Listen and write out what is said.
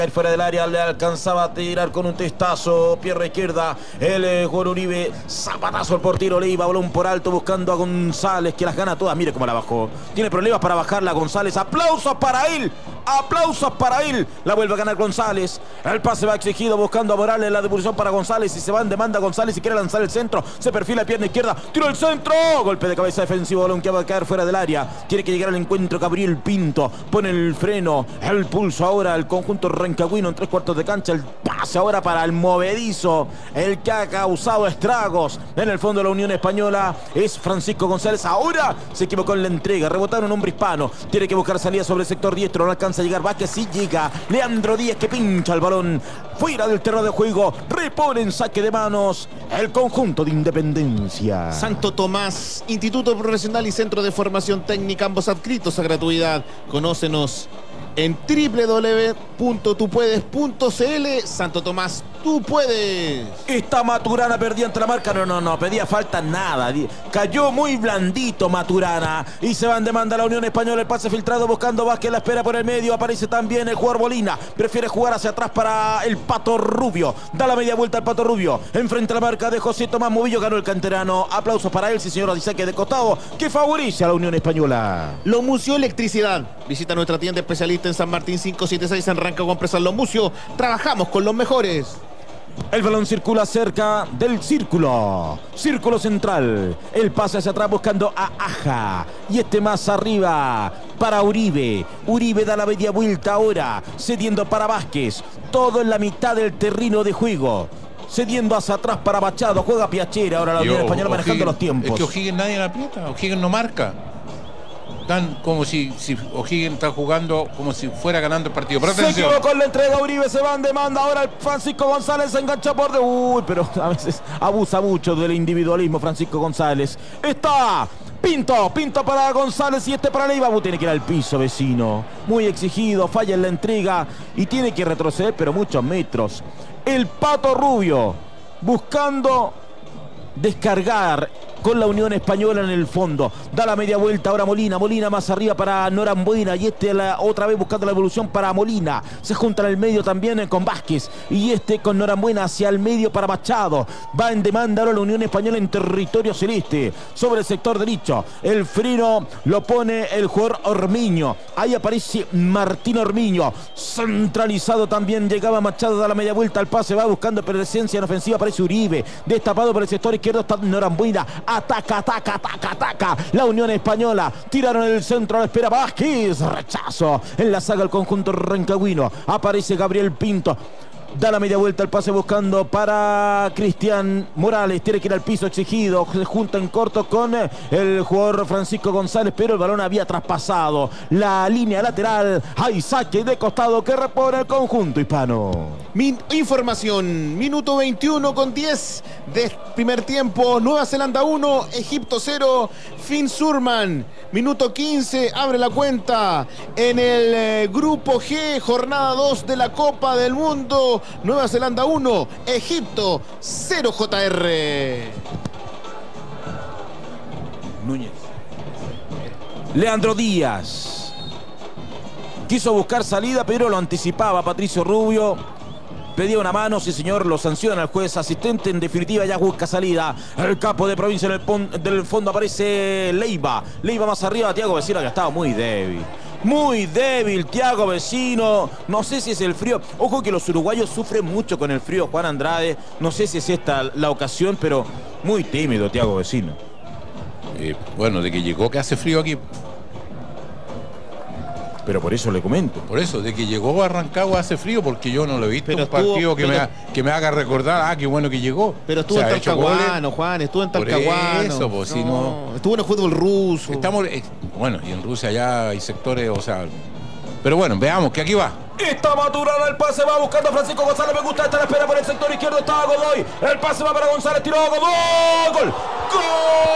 Fuera del área, le alcanzaba a tirar con un testazo, pierna izquierda, el Juan Uribe, zapatazo al portero, le iba balón por alto buscando a González, que las gana todas, mire cómo la bajó, tiene problemas para bajarla González, aplausos para él, la vuelve a ganar González, el pase va exigido buscando a Morales, la devolución para González, y se va en demanda González y quiere lanzar el centro, se perfila pierna izquierda, tiro el centro, golpe de cabeza defensivo, balón que va a caer fuera del área, tiene que llegar al encuentro Gabriel Pinto, pone el freno, el pulso ahora, el conjunto Rancagüino en 3/4 de cancha, el pase ahora para el movedizo, el que ha causado estragos en el fondo de la Unión Española es Francisco González, ahora se equivocó en la entrega, rebotaron un hombre hispano, tiene que buscar salida sobre el sector diestro, no alcanza a llegar Vázquez, sí llega, Leandro Díaz que pincha el balón, fuera del terreno de juego, repone en saque de manos el conjunto de Independencia. Santo Tomás, Instituto Profesional y Centro de Formación Técnica, ambos adscritos a gratuidad, conócenos en www.tupuedes.cl. Santo Tomás, tú puedes. Esta Maturana perdía ante la marca. No, pedía falta nada. Cayó muy blandito Maturana. Y se va en demanda la Unión Española. El pase filtrado buscando Vázquez. La espera por el medio. Aparece también el jugador Molina. Prefiere jugar hacia atrás para el Pato Rubio. Da la media vuelta al Pato Rubio. Enfrente a la marca de José Tomás Movillo. Ganó el canterano. Aplausos para él, sí señor. Dice que de costado, que favorece a la Unión Española. Lomucio Electricidad. Visita nuestra tienda especialista en San Martín 576 en Rancagua, empresas Lomucio. Trabajamos con los mejores. El balón circula cerca del círculo central, el pase hacia atrás buscando a Aja, y este más arriba para Uribe da la media vuelta ahora, cediendo para Vázquez, todo en la mitad del terreno de juego, cediendo hacia atrás para Machado, juega Piachera, ahora la Unión Española manejando los tiempos. Es que O'Higgins nadie la aprieta, O'Higgins no marca. Están como si O'Higgins está jugando como si fuera ganando el partido. Pero se equivocó con la entrega, Uribe se va en demanda. Ahora el Francisco González se engancha por pero a veces abusa mucho del individualismo Francisco González. Está Pinto para González y para Leiva. Tiene que ir al piso, vecino. Muy exigido, falla en la entrega y tiene que retroceder, pero muchos metros. El Pato Rubio buscando descargar con la Unión Española en el fondo, da la media vuelta ahora Molina más arriba para Norambuena y otra vez buscando la evolución para Molina, se junta en el medio también con Vázquez y con Norambuena hacia el medio para Machado, va en demanda ahora la Unión Española en territorio celeste, sobre el sector derecho, el freno lo pone el jugador Ormiño, ahí aparece Martín Ormiño, centralizado también, llegaba Machado, da la media vuelta al pase, va buscando presencia en ofensiva, aparece Uribe, destapado por el sector izquierdo está Norambuena, ataca la Unión Española, tiraron el centro, a la espera Vázquez, rechazo en la saga el conjunto rancagüino, aparece Gabriel Pinto, da la media vuelta al pase buscando para Cristian Morales, tiene que ir al piso exigido, se junta en corto con el jugador Francisco González, pero el balón había traspasado la línea lateral, hay saque de costado que repone el conjunto hispano. Información, minuto 21:10 de primer tiempo, Nueva Zelanda 1, Egipto 0, Finn Surman, minuto 15, abre la cuenta en el grupo G, jornada 2 de la Copa del Mundo, Nueva Zelanda 1, Egipto 0, JR. Núñez. Leandro Díaz quiso buscar salida, pero lo anticipaba Patricio Rubio. Pedía una mano, sí señor, lo sanciona el juez asistente, en definitiva ya busca salida. El capo de provincia del fondo aparece Leiva más arriba, Thiago Vecino, que estaba muy débil Thiago Vecino, no sé si es el frío, ojo que los uruguayos sufren mucho con el frío, Juan Andrade, no sé si es esta la ocasión, pero muy tímido Thiago Vecino. Bueno, de que llegó que hace frío aquí. Pero por eso le comento. Por eso, de que llegó a Rancagua hace frío, porque yo no lo he visto un partido que me haga recordar, qué bueno que llegó. Pero estuvo en Talcahuano, Juan, estuvo en Talcahuano. Por eso, pues, si no... Estuvo en el fútbol ruso. Bueno, y en Rusia ya hay sectores, o sea... Pero bueno, veamos que aquí va. Está Maturana, el pase va buscando a Francisco González, me gusta esta la espera por el sector izquierdo, está Godoy, el pase va para González, tiró Godoy, ¡gol!